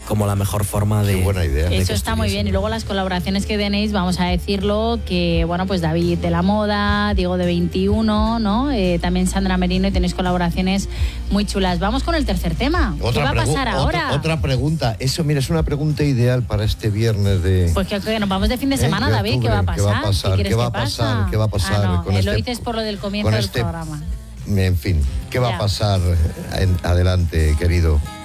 como la mejor forma de... Qué buena idea. Eso está muy bien. Y luego las colaboraciones que tenéis, vamos a decirlo, que bueno, pues David de la Moda, Diego de 21, ¿no? También Sandra Merino, y tenéis colaboraciones muy chulas. Vamos con el tercer tema. ¿Qué va a pasar ahora? Otra pregunta. Eso, mira, es una pregunta ideal para este viernes de... Pues que nos vamos de fin de semana, David. ¿Qué va a pasar? ¿Qué va a pasar? ¿Qué va a pasar? No, con lo dices por lo del comienzo del programa. En fin, ¿qué va a pasar adelante, querido?